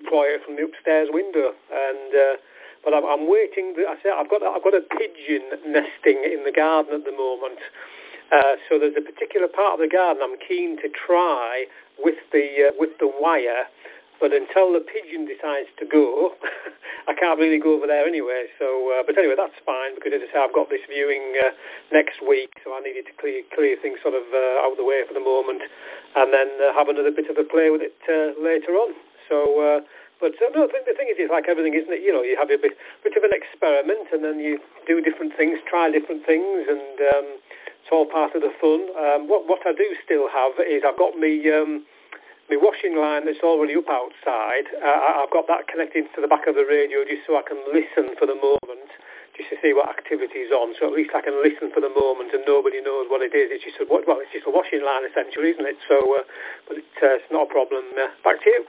quiet from the upstairs window, and but I'm waiting. I say I've got a pigeon nesting in the garden at the moment. So there's a particular part of the garden I'm keen to try with the wire, but until the pigeon decides to go, I can't really go over there anyway. So, but anyway, that's fine because as I say, I've got this viewing next week, so I needed to clear things sort of out of the way for the moment, and then have another bit of a play with it later on. So. But no, the thing is, it's like everything, isn't it? You know, you have a bit of an experiment, and then you do different things, try different things, and it's all part of the fun. What I do still have is I've got my washing line that's already up outside. I've got that connected to the back of the radio just so I can listen for the moment, just to see what activity is on. So at least I can listen for the moment, and nobody knows what it is. It's just it's just a washing line essentially, isn't it? So, but it's not a problem. Back to you.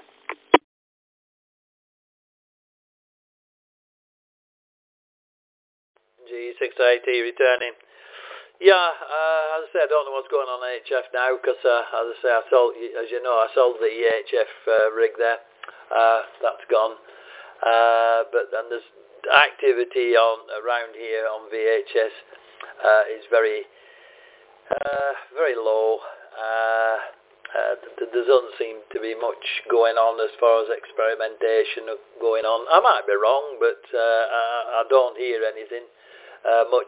G6IT returning. Yeah, as I say, I don't know what's going on at HF now because, as I say, I sold the HF rig there. That's gone. But then there's activity around here on VHS is very low. There doesn't seem to be much going on as far as experimentation going on. I might be wrong, but I don't hear anything much.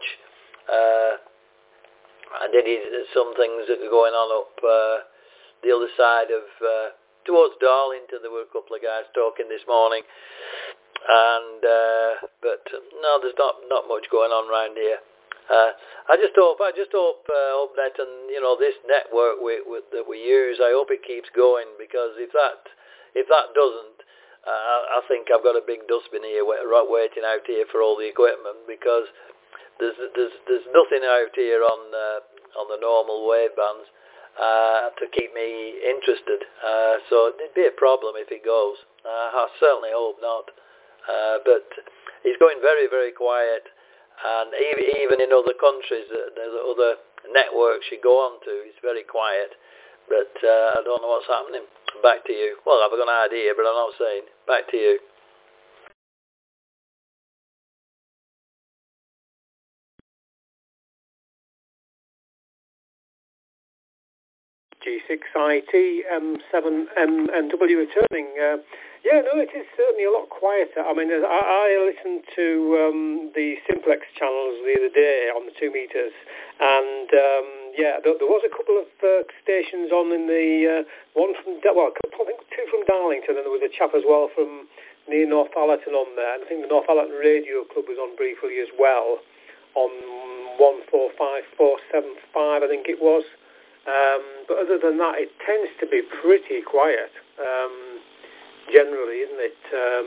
I did hear some things that are going on up the other side of towards Darlington. There were a couple of guys talking this morning, and but no, there's not much going on around here. I just hope HopeNet and this network that we use, I hope it keeps going, because if that doesn't, I think I've got a big dustbin here waiting out here for all the equipment, because there's nothing out here on the normal wave bands to keep me interested. So it'd be a problem if it goes. I certainly hope not. But it's going very, very quiet, and even in other countries, there's other networks you go on to. It's very quiet. But I don't know what's happening. Back to you. Well, I've got an idea, but I'm not saying. Back to you. G6IT M7MW returning. It is certainly a lot quieter. I mean, I listened to the Simplex channels the other day on the 2 meters, and there was a couple of stations on in the one from, I think 2 from Darlington, and there was a chap as well from near Northallerton on there, and I think the Northallerton Radio Club was on briefly as well on 145475, I think it was. But other than that, it tends to be pretty quiet, generally, isn't it?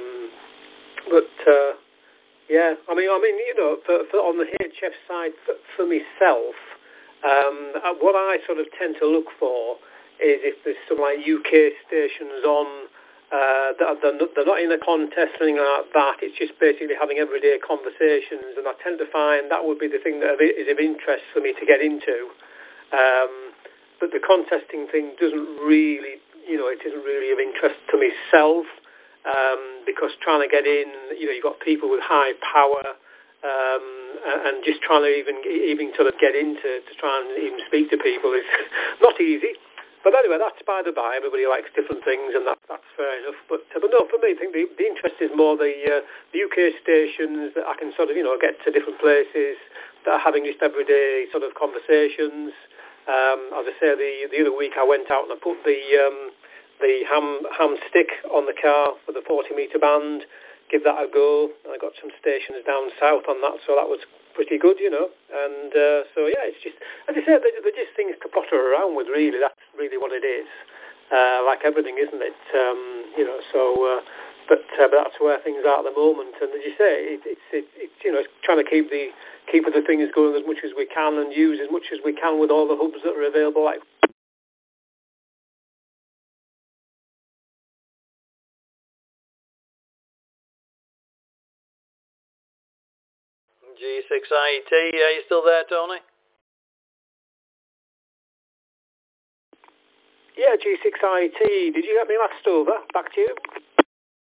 I mean, for on the HF side, for myself, what I sort of tend to look for is if there's some like UK stations on, they're not in a contest or anything like that. It's just basically having everyday conversations, and I tend to find that would be the thing that is of interest for me to get into. But the contesting thing doesn't really, it isn't really of interest to myself, because trying to get in, you've got people with high power, and just trying to even sort of get into to try and even speak to people is not easy. But anyway, that's by the by. Everybody likes different things, and that's fair enough. But no, for me, I think the interest is more the UK stations that I can sort of, get to different places that are having just everyday sort of conversations. As I say, the other week I went out and I put the ham stick on the car for the 40-metre band, give that a go, and I got some stations down south on that, so that was pretty good, and it's just, as I say, they're just things to potter around with, really. That's really what it is, like everything, isn't it? But that's where things are at the moment, and as you say, it's trying to keep the things going as much as we can and use as much as we can with all the hubs that are available. Like G6IT, are you still there, Tony? Yeah, G6IT. Did you get me last over? Back to you.